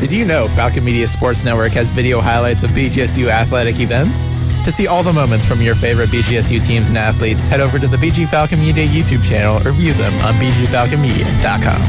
Did you know Falcon Media Sports Network has video highlights of BGSU athletic events? To see all the moments from your favorite BGSU teams and athletes, head over to the BG Falcon Media YouTube channel or view them on bgfalconmedia.com.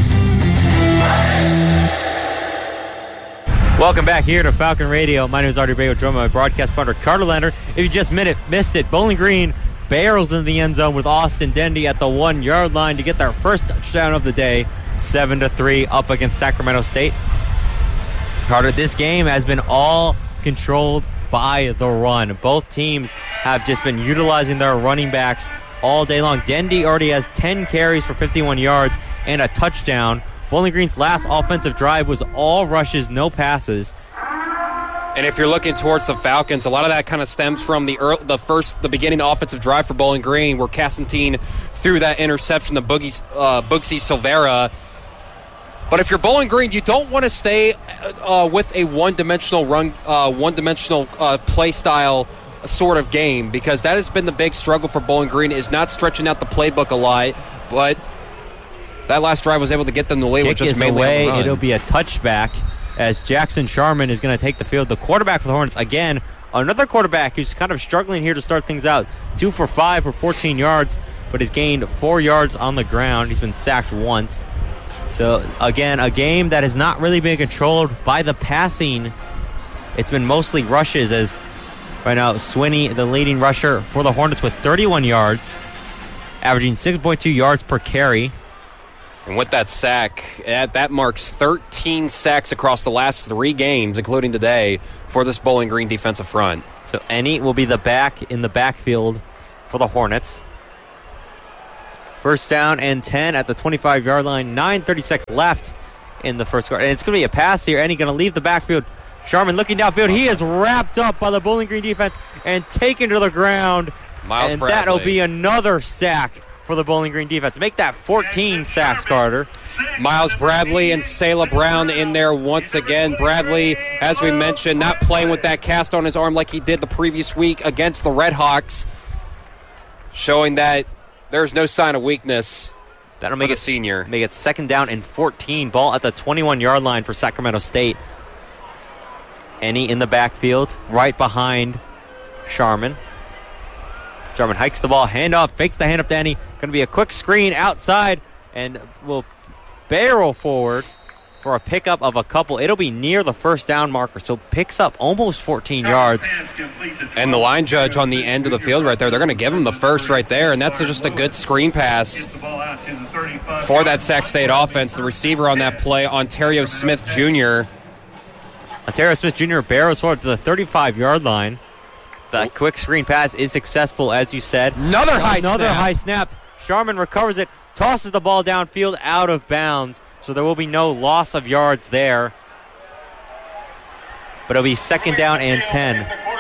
Welcome back here to Falcon Radio. My name is Artie Bago, joined by my broadcast partner, Carter Leonard. If you just missed it, Bowling Green barrels in the end zone with Austin Dendy at the 1-yard line to get their first touchdown of the day, 7-3 up against Sacramento State. Carter, this game has been all controlled by the run. Both teams have just been utilizing their running backs all day long. Dendy already has 10 carries for 51 yards and a touchdown. Bowling Green's last offensive drive was all rushes, no passes. And if you're looking towards the Falcons, a lot of that kind of stems from the beginning offensive drive for Bowling Green, where Castantine threw that interception to Bugsy Silvera. But if you're Bowling Green, you don't want to stay with a one-dimensional run, one-dimensional play style sort of game, because that has been the big struggle for Bowling Green, is not stretching out the playbook a lot. But that last drive was able to get them the lead, which is mainly away. on the run. It'll be a touchback as Jackson Sharman is going to take the field. The quarterback for the Hornets, again, another quarterback who's kind of struggling here to start things out. 2 for 5 for 14 yards, but has gained 4 yards on the ground. He's been sacked once. So, again, a game that has not really been controlled by the passing. It's been mostly rushes, as right now Swinney, the leading rusher for the Hornets, with 31 yards, averaging 6.2 yards per carry. And with that sack, that marks 13 sacks across the last 3 games, including today, for this Bowling Green defensive front. So Ennie will be the back in the backfield for the Hornets. First down and 10 at the 25-yard line. 9:36 left in the first quarter. And it's going to be a pass here. Ennie going to leave the backfield. Sharman looking downfield. He is wrapped up by the Bowling Green defense and taken to the ground. Miles and Bradley. That'll be another sack for the Bowling Green defense. Make that 14 sacks, Carter. Miles Bradley and Selah Brown in there once again. Bradley, as we mentioned, not playing with that cast on his arm like he did the previous week against the Red Hawks, showing that there's no sign of weakness. That'll make it senior. Make it second down and 14. Ball at the 21-yard line for Sacramento State. Ennie in the backfield, right behind Sharman. Sharman hikes the ball, handoff, fakes the handoff to Ennie. Going to be a quick screen outside, and will barrel forward for a pickup of a couple. It'll be near the first down marker, so picks up almost 14 yards. And the line judge on the end of the field right there, they're going to give him the first right there, and that's just a good screen pass for that Sac State offense. The receiver on that play, Ontario Smith Jr. Ontario Smith Jr. barrels forward to the 35-yard line. That quick screen pass is successful, as you said. Another high snap. Sharman recovers it, tosses the ball downfield out of bounds. So there will be no loss of yards there. But it'll be second down and 10.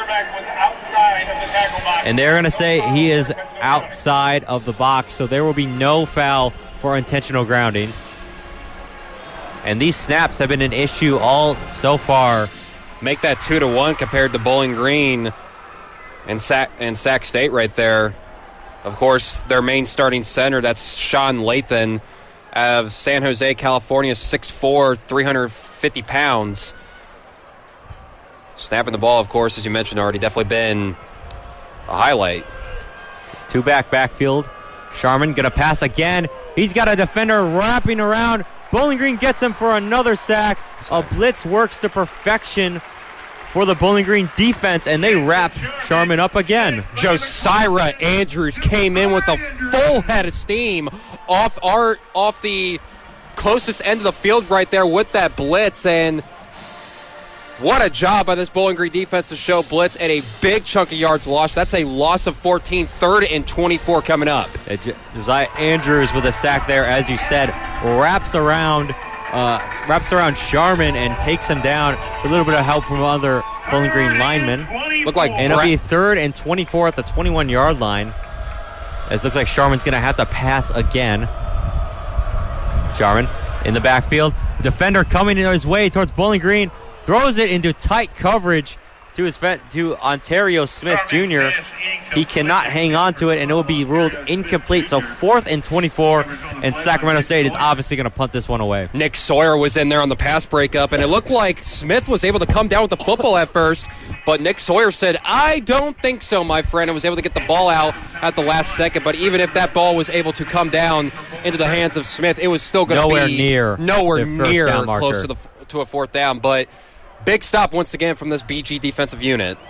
And they're going to say he is outside of the box. So there will be no foul for intentional grounding. And these snaps have been an issue all so far. Make that 2-1 compared to Bowling Green and Sac State right there. Of course, their main starting center, that's Sean Lathan of San Jose, California, 6'4", 350 pounds. Snapping the ball, of course, as you mentioned already, definitely been a highlight. Two-back backfield. Sharman going to pass again. He's got a defender wrapping around. Bowling Green gets him for another sack. A blitz works to perfection for the Bowling Green defense, and they wrap Sharman up again. Josiah Andrews came in with a full head of steam off the closest end of the field right there with that blitz, and what a job by this Bowling Green defense to show blitz and a big chunk of yards lost. That's a loss of 14, 3rd and 24 coming up. Josiah Andrews with a sack there, as you said, wraps around Sharman and takes him down. A little bit of help from other Bowling Green linemen. And it'll be 3rd and 24 at the 21-yard line. It looks like Sharman's going to have to pass again. Sharman in the backfield. Defender coming in his way towards Bowling Green. Throws it into tight coverage to Ontario Smith Jr. He cannot hang on to it, and it will be ruled incomplete. So 4th and 24, and Sacramento State is obviously going to punt this one away. Nick Sawyer was in there on the pass breakup, and it looked like Smith was able to come down with the football at first, but Nick Sawyer said, "I don't think so, my friend," and was able to get the ball out at the last second. But even if that ball was able to come down into the hands of Smith, it was still going to be nowhere near close to a 4th down. But big stop once again from this BG defensive unit.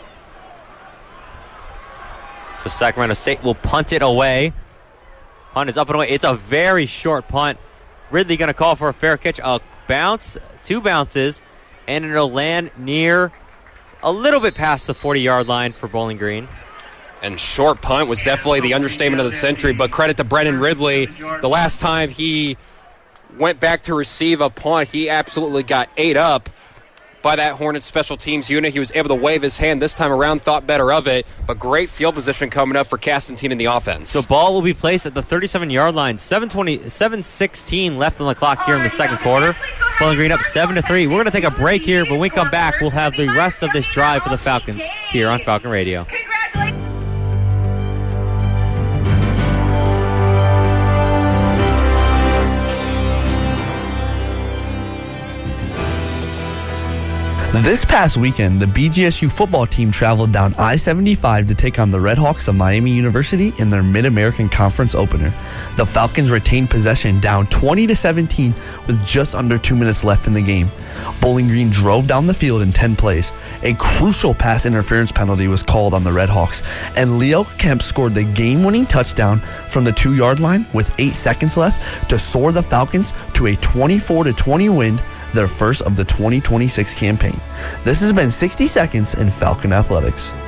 So Sacramento State will punt it away. Punt is up and away. It's a very short punt. Ridley going to call for a fair catch. A bounce, 2 bounces, and it'll land near a little bit past the 40-yard line for Bowling Green. And short punt was definitely the understatement of the century, but credit to Brendan Ridley. The last time he went back to receive a punt, he absolutely got ate up by that Hornets special teams unit. He was able to wave his hand this time around, thought better of it, but great field position coming up for Castantine in the offense. So ball will be placed at the 37-yard line. 7:16 left on the clock here in the second quarter. Bowling Green up 7-3. We're going to take a break here, but when we come back, we'll have the rest of this drive for the Falcons here on Falcon Radio. This past weekend, the BGSU football team traveled down I-75 to take on the Red Hawks of Miami University in their Mid-American Conference opener. The Falcons retained possession down 20-17 with just under 2 minutes left in the game. Bowling Green drove down the field in 10 plays. A crucial pass interference penalty was called on the Red Hawks, and Leo Kemp scored the game-winning touchdown from the 2-yard line with 8 seconds left to soar the Falcons to a 24-20 win, their first of the 2026 campaign. This has been 60 Seconds in Falcon Athletics.